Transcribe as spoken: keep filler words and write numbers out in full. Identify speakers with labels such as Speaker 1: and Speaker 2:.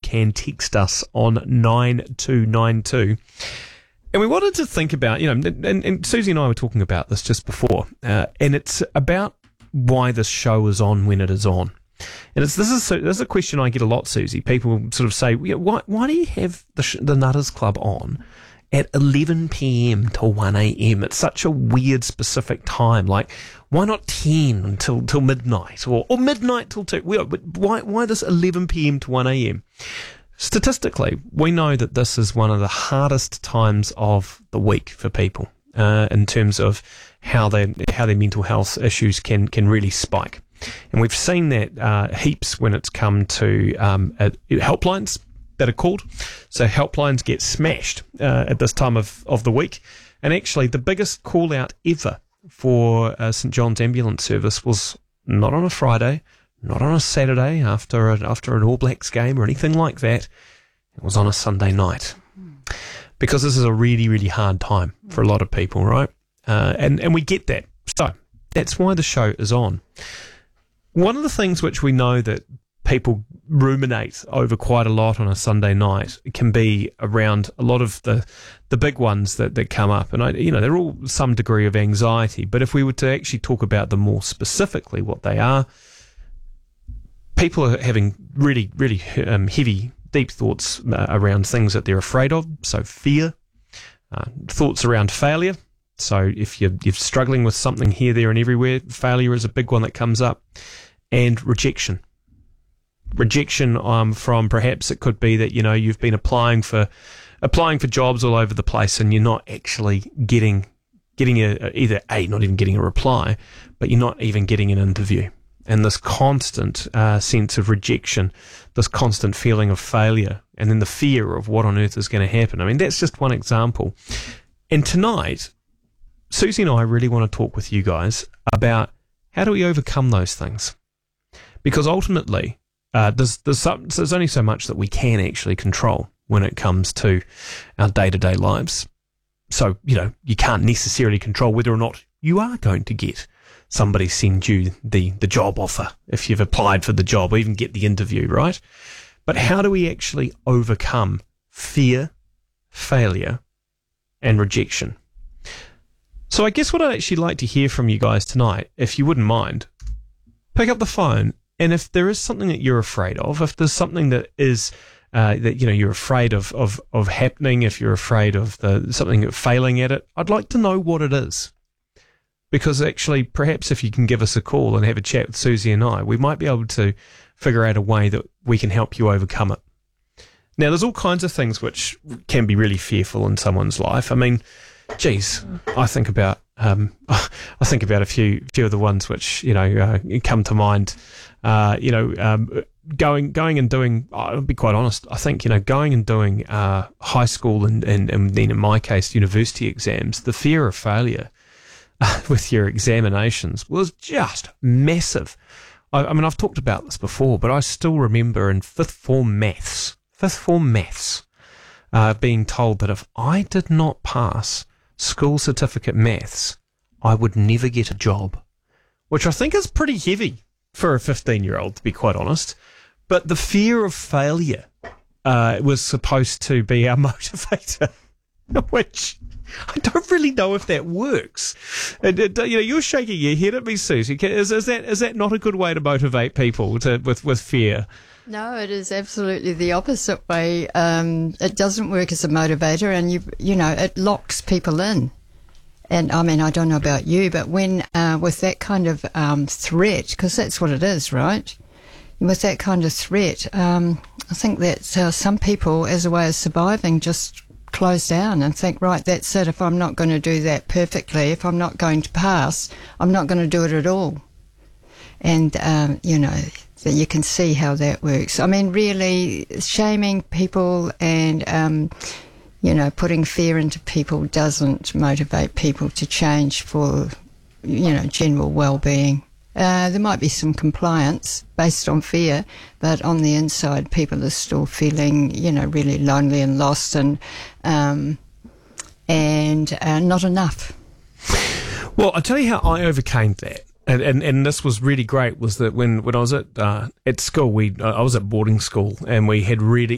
Speaker 1: can text us on nine two nine two. And we wanted to think about, you know, and, and Susie and I were talking about this just before, uh, and it's about why this show is on when it is on. And it's this is this is a question I get a lot, Susie. People sort of say, why why do you have the, sh- the Nutters Club on at eleven p.m. to one a.m.? It's such a weird, specific time. Like, why not ten until till midnight, or, or midnight till two? Why why this eleven p.m. to one a.m.? Statistically, we know that this is one of the hardest times of the week for people uh, in terms of how they how their mental health issues can can really spike, and we've seen that uh, heaps when it's come to um, uh, helplines that are called. So helplines get smashed uh, at this time of, of the week, and actually the biggest call out ever for uh, St John's Ambulance Service was not on a Friday, not on a Saturday after a, after an All Blacks game or anything like that. It was on a Sunday night, because this is a really, really hard time for a lot of people, right? Uh, and, and we get that. So that's why the show is on. One of the things which we know that people ruminate over quite a lot on a Sunday night can be around a lot of the the big ones that, that come up. And, I, you know, they're all some degree of anxiety. But if we were to actually talk about them more specifically, what they are, people are having really, really um, heavy, deep thoughts uh, around things that they're afraid of. So fear, uh, thoughts around failure. So if you're, you're struggling with something here, there and everywhere, failure is a big one that comes up. And rejection. Rejection um, from perhaps it could be that, you know, you've been applying for applying for jobs all over the place and you're not actually getting getting a, either A, not even getting a reply, but you're not even getting an interview. And this constant uh, sense of rejection, this constant feeling of failure, and then the fear of what on earth is going to happen. I mean, that's just one example. And tonight, Susie and I really want to talk with you guys about how do we overcome those things? Because ultimately, uh, there's, there's, some, there's only so much that we can actually control when it comes to our day-to-day lives. So, you know, you can't necessarily control whether or not you are going to get somebody send you the, the job offer if you've applied for the job, or even get the interview, right? But how do we actually overcome fear, failure, and rejection? So I guess what I'd actually like to hear from you guys tonight, if you wouldn't mind, pick up the phone, and if there is something that you're afraid of, if there's something that is uh, that you know you're afraid of, of of happening, if you're afraid of the something failing at it, I'd like to know what it is. Because actually, perhaps if you can give us a call and have a chat with Susie and I, we might be able to figure out a way that we can help you overcome it. Now, there's all kinds of things which can be really fearful in someone's life. I mean, geez, I think about um, I think about a few few of the ones which you know uh, come to mind. Uh, you know, um, going going and doing. I'll be quite honest. I think you know going and doing uh, high school and, and and then in my case university exams. The fear of failure with your examinations was just massive. I, I mean, I've talked about this before, but I still remember in fifth form maths, fifth form maths, uh, being told that if I did not pass school certificate maths, I would never get a job, which I think is pretty heavy for a fifteen-year-old, to be quite honest. But the fear of failure uh, was supposed to be our motivator, which I don't really know if that works. And, uh, you know, you're shaking your head at me, Susie. Is, is that is that not a good way to motivate people to, with with fear?
Speaker 2: No, it is absolutely the opposite way. Um, it doesn't work as a motivator, and you you know it locks people in. And I mean, I don't know about you, but when uh, with that kind of um, threat, because that's what it is, right? With that kind of threat, um, I think that uh, some people, as a way of surviving, just close down and think, right, that's it. If I'm not going to do that perfectly, if I'm not going to pass, I'm not going to do it at all. And, um, you know, so you can see how that works. I mean, really, shaming people and, um, you know, putting fear into people doesn't motivate people to change for, you know, general well-being. Uh, there might be some compliance based on fear, but on the inside, people are still feeling, you know, really lonely and lost and um, and uh, not enough.
Speaker 1: Well, I'll tell you how I overcame that. And, and and this was really great, was that when, when I was at uh, at school, we I was at boarding school, and we had really